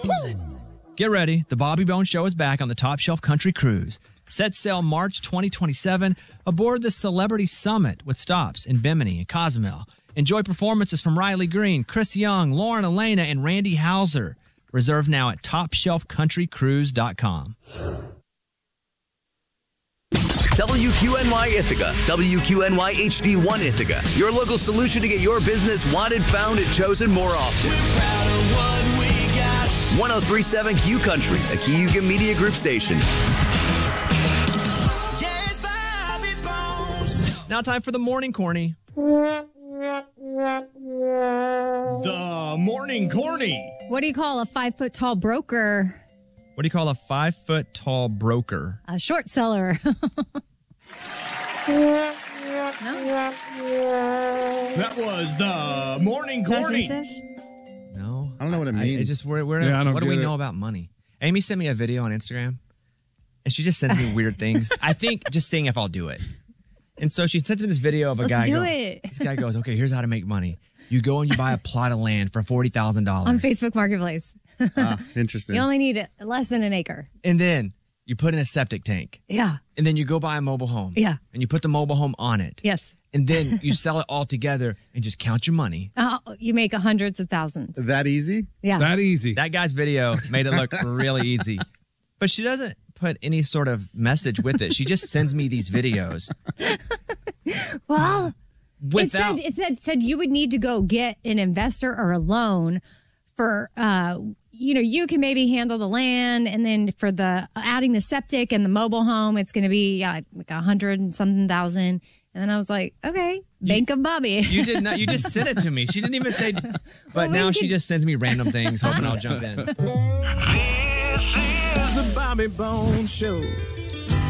Get ready. The Bobby Bones Show is back on the Top Shelf Country Cruise. Set sail March 2027 aboard the Celebrity Summit with stops in Bimini and Cozumel. Enjoy performances from Riley Green, Chris Young, Lauren Elena, and Randy Houser. Reserve now at TopShelfCountryCruise.com. WQNY Ithaca, WQNY HD1 Ithaca, your local solution to get your business wanted, found, and chosen more often. We're proud of what we got. 1037 Q Country, a Cayuga Media Group station. Yes, Bobby Bones. Now time for the Morning Corny. The Morning Corny. What do you call a 5-foot-tall broker? What do you call a 5-foot-tall broker? A short seller. That was the Morning Corny. No, I don't know what it means. What do we know about money? Amy sent me a video on Instagram, and she just sends me weird things. I think just seeing if I'll do it. And so she sent me this video of a guy. This guy goes, okay, here's how to make money. You go and you buy a plot of land for $40,000 on Facebook Marketplace. Interesting. You only need less than an acre. And then you put in a septic tank. Yeah. And then you go buy a mobile home. Yeah. And you put the mobile home on it. Yes. And then you sell it all together and just count your money. You make hundreds of thousands. That easy? Yeah. That easy. That guy's video made it look really easy. But she doesn't put any sort of message with it. She just sends me these videos. Well, it said you would need to go get an investor or a loan for, you can maybe handle the land, and then for the adding the septic and the mobile home, it's going to be like 100 and something thousand. And then I was like, okay, Bank of Bobby. You did not. You just sent it to me. She didn't even say. But now she just sends me random things, hoping I'll jump in. This is the Bobby Bones Show.